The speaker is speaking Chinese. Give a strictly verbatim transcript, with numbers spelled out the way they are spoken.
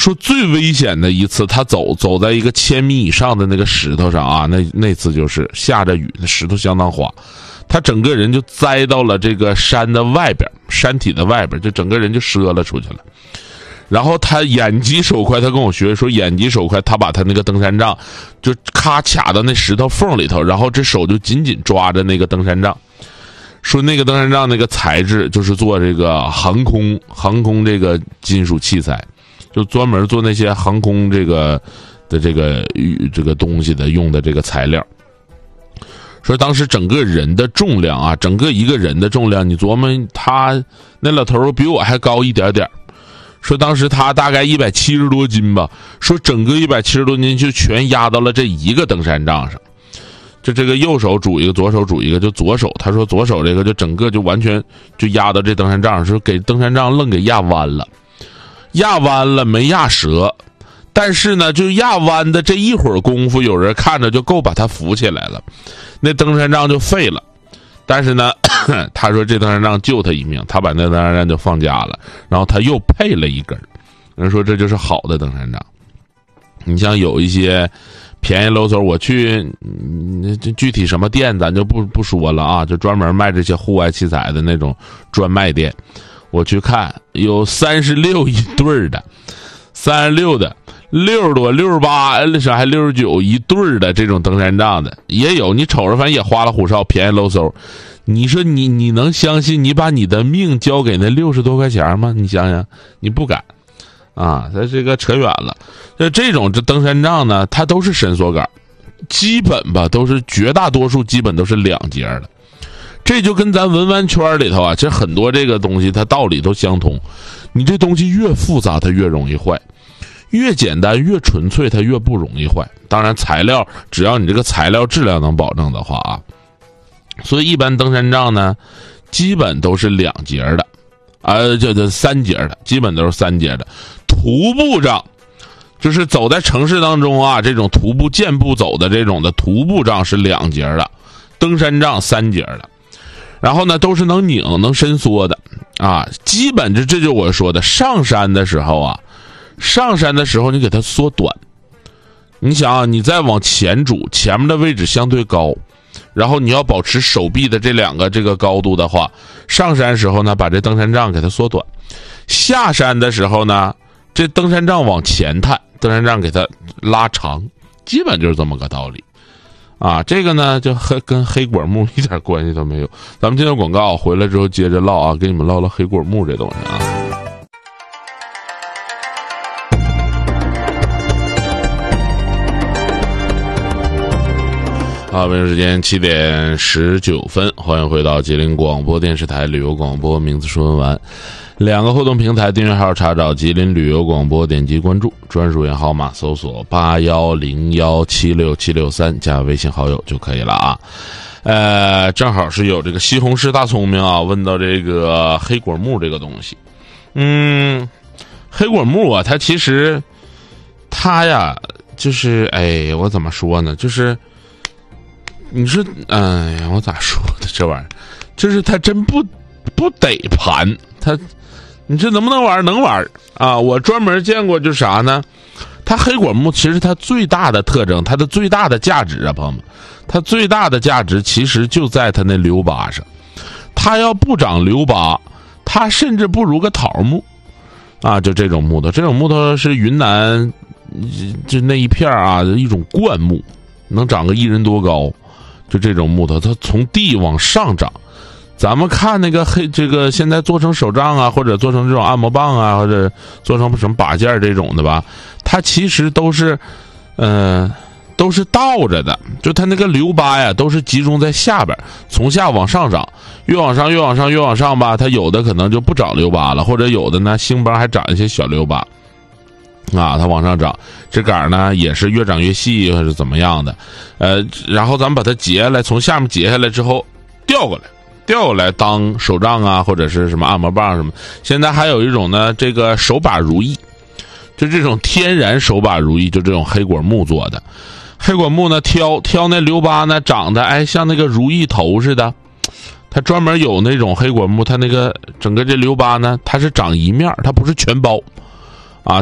说最危险的一次，他走走在一个千米以上的那个石头上啊，那那次就是下着雨，那石头相当滑，他整个人就栽到了这个山的外边，山体的外边，就整个人就折了出去了。然后他眼疾手快，他跟我学说眼疾手快，他把他那个登山杖就咔卡到那石头缝里头，然后这手就紧紧抓着那个登山杖。说那个登山杖那个材质就是做这个航空航空这个金属器材，就专门做那些航空这个的这个这个东西的用的这个材料。说当时整个人的重量啊，整个一个人的重量，你琢磨他那老头比我还高一点点。说当时他大概一百七十多斤吧，说整个一百七十多斤就全压到了这一个登山杖上，就这个右手拄一个，左手拄一个，就左手，他说左手这个就整个就完全就压到这登山杖上，说给登山杖愣给压弯了，压弯了没压折，但是呢就压弯的这一会儿功夫，有人看着就够把他扶起来了，那登山杖就废了。但是呢他说这登山杖救他一命，他把那登山杖就放家了，然后他又配了一根，人说这就是好的登山杖。你像有一些便宜搂手，我去嗯具体什么店咱就不不说了啊，就专门卖这些户外器材的那种专卖店，我去看有三十六一对的，三十六的，六十多六十八还六十九一对的这种登山杖的也有，你瞅着反正也花里胡哨，便宜搂手。你说你你能相信你把你的命交给那六十多块钱吗？你想想，你不敢啊！它这个扯远了。这这种这登山杖呢，它都是伸缩杆，基本吧都是绝大多数基本都是两节的。这就跟咱文玩圈里头啊，其实很多这个东西它道理都相同。你这东西越复杂，它越容易坏；越简单越纯粹，它越不容易坏。当然，材料只要你这个材料质量能保证的话啊。所以一般登山杖呢基本都是两节的啊，这这三节的，基本都是三节的。徒步杖就是走在城市当中啊，这种徒步健步走的这种的徒步杖是两节的，登山杖三节的。然后呢都是能拧能伸缩的啊，基本这这就我说的上山的时候啊，上山的时候你给它缩短。你想啊，你再往前拄，前面的位置相对高，然后你要保持手臂的这两个这个高度的话，上山时候呢把这登山杖给它缩短，下山的时候呢这登山杖往前探，登山杖给它拉长，基本就是这么个道理啊。这个呢就和跟黑果木一点关系都没有。咱们进入广告回来之后接着唠啊，给你们唠唠黑果木这东西啊。好，北京时间七点十九分，欢迎回到吉林广播电视台旅游广播，名字说文玩。两个互动平台订阅号查找吉林旅游广播，点击关注，专属员号码搜索八幺零幺七六七六三，加微信好友就可以了啊。呃，正好是有这个西红柿大聪明啊，问到这个黑果木这个东西。嗯，黑果木啊，它其实它呀，就是哎，我怎么说呢？就是你说，哎呀，我咋说的这玩意儿？就是它真不不得盘，它你这能不能玩？能玩啊！我专门见过，就是啥呢？它黑果木其实它最大的特征，它的最大的价值啊，朋友们，它最大的价值其实就在它那瘤疤上。它要不长瘤疤，它甚至不如个桃木啊！就这种木头，这种木头是云南就那一片啊，一种灌木，能长个一人多高。就这种木头，它从地往上长。咱们看那个黑，这个现在做成手杖啊，或者做成这种按摩棒啊，或者做成什么把件这种的吧，它其实都是，呃，都是倒着的。就它那个瘤疤呀，都是集中在下边，从下往上长，越往上越往上越往上吧，它有的可能就不长瘤疤了，或者有的呢，兴邦还长一些小瘤疤。啊，它往上长，这杆呢也是越长越细，或者怎么样的，呃，然后咱们把它截下来，从下面截下来之后调过来，调过来当手杖啊，或者是什么按摩棒什么。现在还有一种呢，这个手把如意，就这种天然手把如意，就这种黑果木做的。黑果木呢，挑挑那瘤疤呢，长得哎像那个如意头似的。它专门有那种黑果木，它那个整个这瘤疤呢，它是长一面，它不是全包。